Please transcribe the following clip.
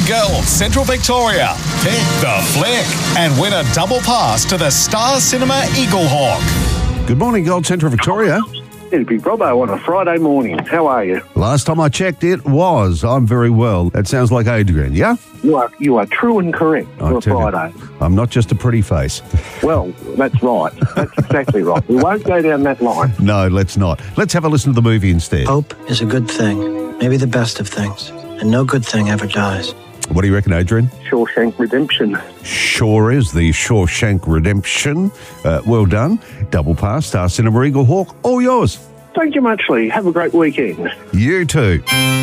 Gold Central Victoria. Pick the flick and win a double pass to the Star Cinema Eaglehawk. Good morning, Gold Central Victoria. It's Big Robbo on a Friday morning. How are you? Last time I checked, it was. I'm very well. That sounds like Adrian, yeah? You are true and correct for a tell you, Friday. I'm not just a pretty face. Well, that's right. That's exactly right. We won't go down that line. No, let's not. Let's have a listen to the movie instead. Hope is a good thing, maybe the best of things, and no good thing ever dies. What do you reckon, Adrian? Shawshank Redemption. Sure is the Shawshank Redemption. Well done. Double pass, Star Cinema Eaglehawk, all yours. Thank you much, Lee. Have a great weekend. You too.